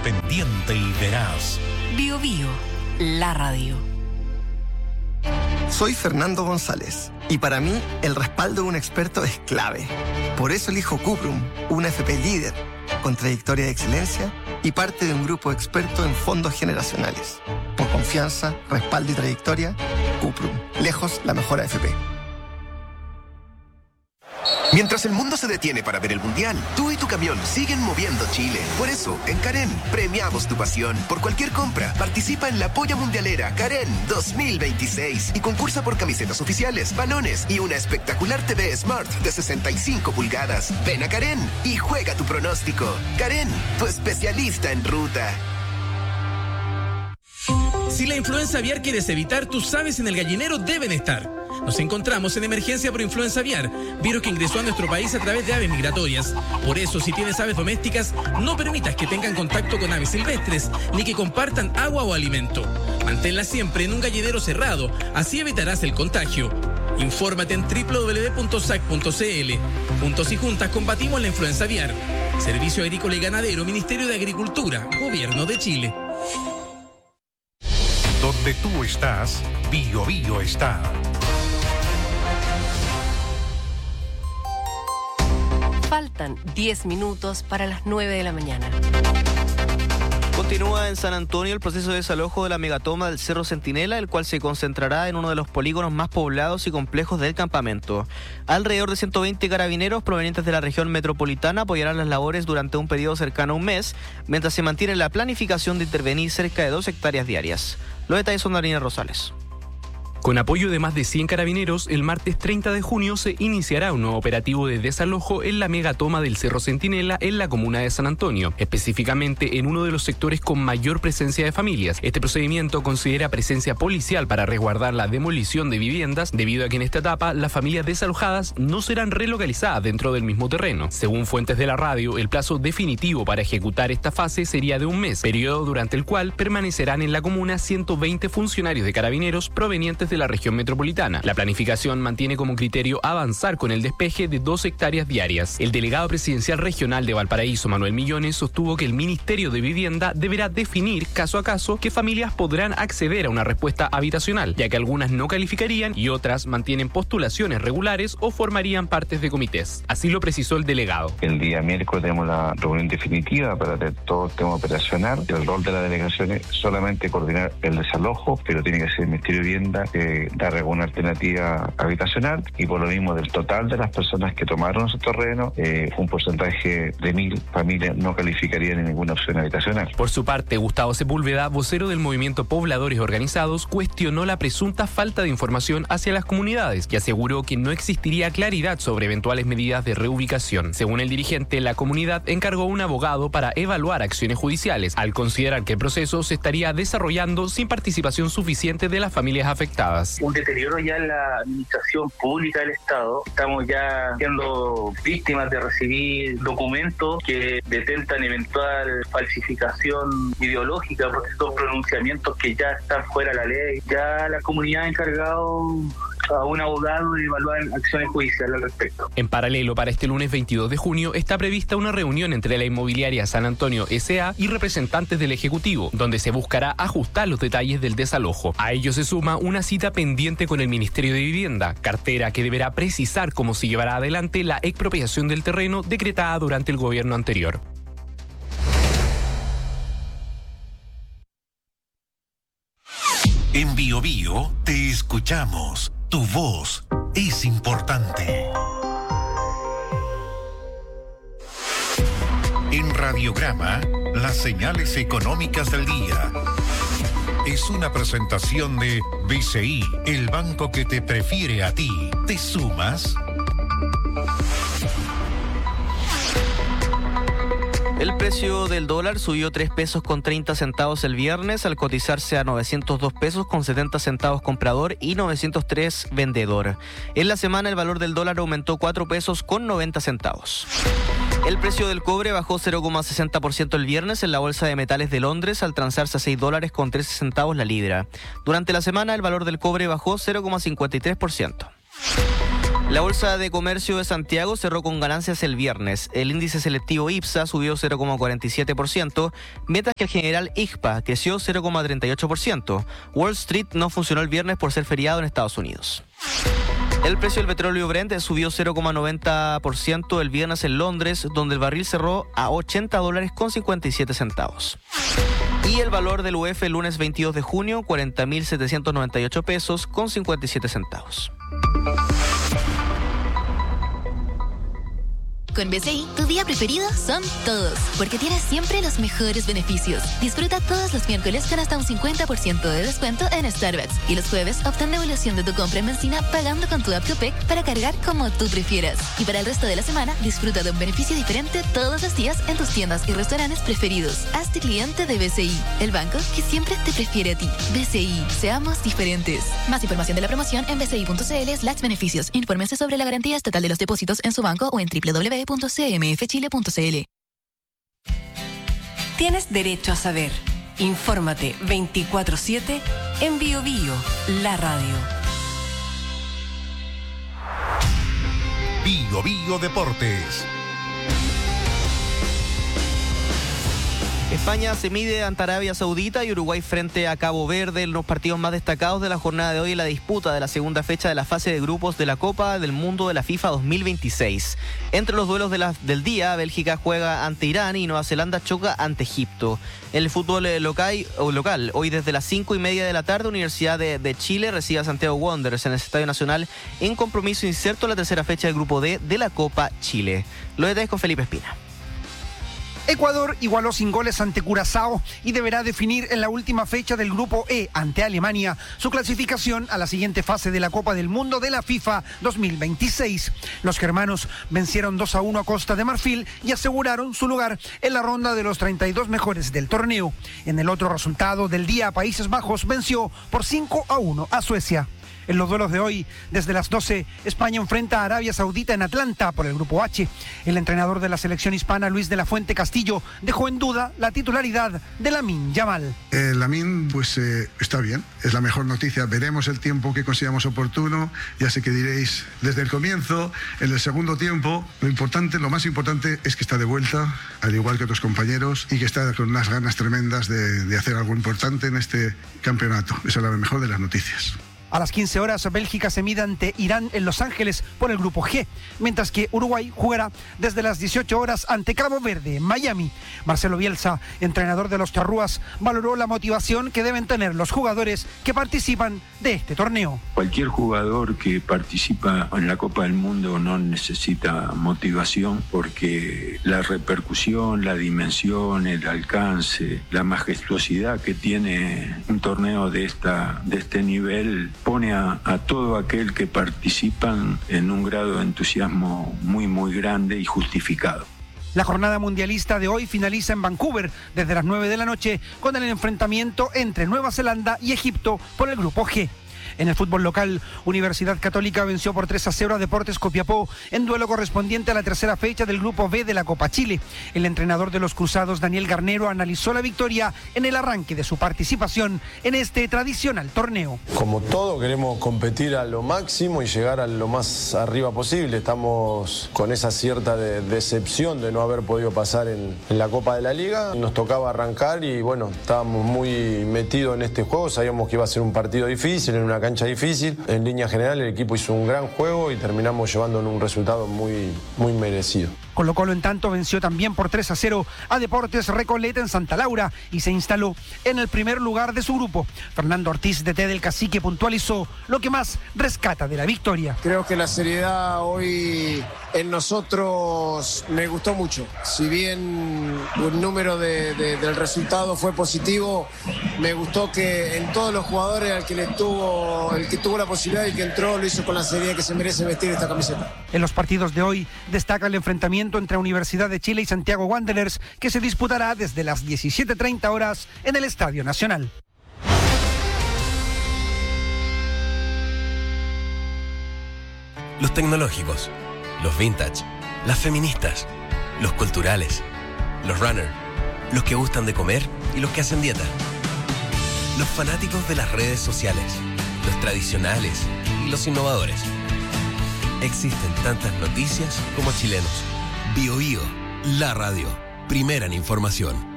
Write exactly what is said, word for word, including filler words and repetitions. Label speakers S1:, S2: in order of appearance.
S1: independiente y veraz.
S2: Bio Bio, la radio.
S3: Soy Fernando González y para mí el respaldo de un experto es clave. Por eso elijo Cuprum, una F P líder, con trayectoria de excelencia y parte de un grupo experto en fondos generacionales. Por confianza, respaldo y trayectoria, Cuprum, lejos la mejor A F P.
S4: Mientras el mundo se detiene para ver el Mundial, tú y tu camión siguen moviendo Chile. Por eso, en Karen, premiamos tu pasión. Por cualquier compra, participa en la Polla Mundialera Karen dos mil veintiséis y concursa por camisetas oficiales, balones y una espectacular T V Smart de sesenta y cinco pulgadas. Ven a Karen y juega tu pronóstico. Karen, tu especialista en ruta.
S5: Si la influenza aviar quieres evitar, tus aves en el gallinero deben estar. Nos encontramos en emergencia por influenza aviar, virus que ingresó a nuestro país a través de aves migratorias. Por eso, si tienes aves domésticas, no permitas que tengan contacto con aves silvestres, ni que compartan agua o alimento. Manténlas siempre en un gallinero cerrado, así evitarás el contagio. Infórmate en doble u doble u doble u punto s a c punto c l. Juntos y juntas combatimos la influenza aviar. Servicio Agrícola y Ganadero, Ministerio de Agricultura, Gobierno de Chile.
S1: Donde tú estás, Bio Bio está.
S2: Faltan diez minutos para las nueve de la mañana.
S6: Continúa en San Antonio el proceso de desalojo de la megatoma del Cerro Centinela, el cual se concentrará en uno de los polígonos más poblados y complejos del campamento. Alrededor de ciento veinte carabineros provenientes de la región metropolitana apoyarán las labores durante un periodo cercano a un mes, mientras se mantiene la planificación de intervenir cerca de dos hectáreas diarias. Los detalles son de Marina Rosales.
S7: Con apoyo de más de cien carabineros, el martes treinta de junio se iniciará un nuevo operativo de desalojo en la megatoma del Cerro Centinela en la comuna de San Antonio, específicamente en uno de los sectores con mayor presencia de familias. Este procedimiento considera presencia policial para resguardar la demolición de viviendas, debido a que en esta etapa las familias desalojadas no serán relocalizadas dentro del mismo terreno. Según fuentes de la radio, el plazo definitivo para ejecutar esta fase sería de un mes, periodo durante el cual permanecerán en la comuna ciento veinte funcionarios de carabineros provenientes de de la región metropolitana. La planificación mantiene como criterio avanzar con el despeje de dos hectáreas diarias. El delegado presidencial regional de Valparaíso, Manuel Millones, sostuvo que el Ministerio de Vivienda deberá definir caso a caso qué familias podrán acceder a una respuesta habitacional, ya que algunas no calificarían y otras mantienen postulaciones regulares o formarían partes de comités. Así lo precisó el delegado.
S8: El día miércoles tenemos la reunión definitiva para tener todo el tema operacional. El rol de la delegación es solamente coordinar el desalojo, pero tiene que ser el Ministerio de Vivienda eh, dar alguna alternativa habitacional, y por lo mismo del total de las personas que tomaron su terreno, eh, un porcentaje de mil familias no calificarían en ninguna opción habitacional.
S7: Por su parte, Gustavo Sepúlveda, vocero del movimiento Pobladores Organizados, cuestionó la presunta falta de información hacia las comunidades y aseguró que no existiría claridad sobre eventuales medidas de reubicación. Según el dirigente, la comunidad encargó a un abogado para evaluar acciones judiciales, al considerar que el proceso se estaría desarrollando sin participación suficiente de las familias afectadas.
S9: Un deterioro ya en la administración pública del Estado. Estamos ya siendo víctimas de recibir documentos que detentan eventual falsificación ideológica, porque son pronunciamientos que ya están fuera de la ley. Ya la comunidad ha encargado a un abogado de evaluar acciones judiciales al respecto.
S7: En paralelo, para este lunes veintidós de junio está prevista una reunión entre la inmobiliaria San Antonio S A y representantes del Ejecutivo, donde se buscará ajustar los detalles del desalojo. A ello se suma una cita pendiente con el Ministerio de Vivienda, cartera que deberá precisar cómo se llevará adelante la expropiación del terreno decretada durante el gobierno anterior.
S1: En Bio Bio te escuchamos. Tu voz es importante. En Radiograma, las señales económicas del día. Es una presentación de B C I, el banco que te prefiere a ti. ¿Te sumas?
S6: El precio del dólar subió tres pesos con treinta centavos el viernes al cotizarse a novecientos dos pesos con setenta centavos comprador y novecientos tres vendedor. En la semana el valor del dólar aumentó cuatro pesos con noventa centavos. El precio del cobre bajó cero coma sesenta por ciento el viernes en la Bolsa de Metales de Londres al transarse a seis dólares con trece centavos la libra. Durante la semana el valor del cobre bajó cero coma cincuenta y tres por ciento. La Bolsa de Comercio de Santiago cerró con ganancias el viernes. El índice selectivo IPSA subió cero coma cuarenta y siete por ciento, mientras que el general I G P A creció cero coma treinta y ocho por ciento. Wall Street no funcionó el viernes por ser feriado en Estados Unidos. El precio del petróleo Brent subió cero coma noventa por ciento el viernes en Londres, donde el barril cerró a ochenta dólares con cincuenta y siete centavos. Y el valor del U F el lunes veintidós de junio, cuarenta mil setecientos noventa y ocho pesos con cincuenta y siete centavos.
S10: Con B C I, tu día preferido son todos, porque tienes siempre los mejores beneficios. Disfruta todos los miércoles con hasta un cincuenta por ciento de descuento en Starbucks. Y los jueves, obtén devolución de tu compra en benzina pagando con tu app Copec para cargar como tú prefieras. Y para el resto de la semana, disfruta de un beneficio diferente todos los días en tus tiendas y restaurantes preferidos. Hazte cliente de B C I, el banco que siempre te prefiere a ti. B C I, seamos diferentes. Más información de la promoción en bci.cl slash beneficios. Infórmense sobre la garantía estatal de los depósitos en su banco o en doble u doble u doble u punto c m f chile punto c l.
S2: Tienes derecho a saber. Infórmate veinticuatro siete en Bio Bio, la radio.
S1: Bio Bio Deportes.
S6: España se mide ante Arabia Saudita y Uruguay frente a Cabo Verde en los partidos más destacados de la jornada de hoy en la disputa de la segunda fecha de la fase de grupos de la Copa del Mundo de la FIFA dos mil veintiséis. Entre los duelos de la, del día, Bélgica juega ante Irán y Nueva Zelanda choca ante Egipto. En el fútbol local, o local hoy desde las cinco y media de la tarde, Universidad de, de Chile recibe a Santiago Wanderers en el Estadio Nacional en compromiso incierto en la tercera fecha del grupo D de la Copa Chile. Los detalles con Felipe Espina.
S11: Ecuador igualó sin goles ante Curazao y deberá definir en la última fecha del Grupo E ante Alemania su clasificación a la siguiente fase de la Copa del Mundo de la FIFA dos mil veintiséis. Los germanos vencieron dos a uno a Costa de Marfil y aseguraron su lugar en la ronda de los treinta y dos mejores del torneo. En el otro resultado del día, Países Bajos venció por cinco a uno a Suecia. En los duelos de hoy, desde las doce, España enfrenta a Arabia Saudita en Atlanta por el Grupo H. El entrenador de la selección hispana, Luis de la Fuente Castillo, dejó en duda la titularidad de Lamine Yamal.
S12: Eh, Lamine, pues eh, está bien, es la mejor noticia. Veremos el tiempo que consideramos oportuno. Ya sé que diréis desde el comienzo, en el segundo tiempo. Lo importante, lo más importante es que está de vuelta, al igual que otros compañeros, y que está con unas ganas tremendas de, de hacer algo importante en este campeonato. Esa es la mejor de las noticias.
S11: A las quince horas, Bélgica se mide ante Irán en Los Ángeles por el Grupo G, mientras que Uruguay jugará desde las dieciocho horas ante Cabo Verde, en Miami. Marcelo Bielsa, entrenador de los charrúas, valoró la motivación que deben tener los jugadores que participan de este torneo.
S13: Cualquier jugador que participa en la Copa del Mundo no necesita motivación porque la repercusión, la dimensión, el alcance, la majestuosidad que tiene un torneo de, esta, de este nivel pone a, a todo aquel que participan en un grado de entusiasmo muy, muy grande y justificado.
S11: La jornada mundialista de hoy finaliza en Vancouver desde las nueve de la noche con el enfrentamiento entre Nueva Zelanda y Egipto por el Grupo G. En el fútbol local, Universidad Católica venció por tres a cero a Deportes Copiapó en duelo correspondiente a la tercera fecha del Grupo B de la Copa Chile. El entrenador de los Cruzados, Daniel Garnero, analizó la victoria en el arranque de su participación en este tradicional torneo.
S14: Como todo, queremos competir a lo máximo y llegar a lo más arriba posible. Estamos con esa cierta de decepción de no haber podido pasar en, en la Copa de la Liga. Nos tocaba arrancar y bueno, estábamos muy metidos en este juego. Sabíamos que iba a ser un partido difícil, en una cancha difícil. En línea general el equipo hizo un gran juego y terminamos llevando un resultado muy, muy merecido.
S11: Colo Colo en tanto venció también por tres a cero a Deportes Recoleta en Santa Laura y se instaló en el primer lugar de su grupo. Fernando Ortiz, D T del Cacique, puntualizó lo que más rescata de la victoria.
S15: Creo que la seriedad hoy en nosotros me gustó mucho. Si bien el número de, de, del resultado fue positivo, me gustó que en todos los jugadores al que le tuvo, el que tuvo la posibilidad y que entró lo hizo con la seriedad que se merece vestir esta camiseta.
S11: En los partidos de hoy destaca el enfrentamiento entre Universidad de Chile y Santiago Wanderers, que se disputará desde las diecisiete treinta horas en el Estadio Nacional.
S16: Los tecnológicos, los vintage, las feministas, los culturales, los runner, los que gustan de comer y los que hacen dieta, los fanáticos de las redes sociales, los tradicionales y los innovadores. Existen tantas noticias como chilenos. Bio Bio, la radio, primera en información.